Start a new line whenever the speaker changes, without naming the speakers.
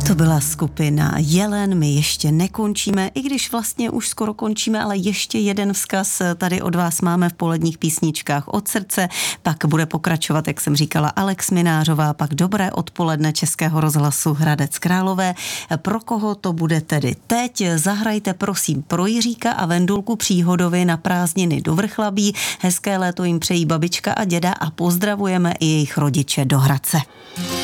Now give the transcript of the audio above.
To byla skupina Jelen, my ještě nekončíme, i když vlastně už skoro končíme, ale ještě jeden vzkaz tady od vás máme v poledních písničkách od srdce, pak bude pokračovat, jak jsem říkala, Alex Minářová, pak dobré odpoledne Českého rozhlasu Hradec Králové. Pro koho to bude tedy teď? Zahrajte prosím pro Jiříka a Vendulku Příhodovi na prázdniny do Vrchlabí. Hezké léto jim přejí babička a děda a pozdravujeme i jejich rodiče do Hradce.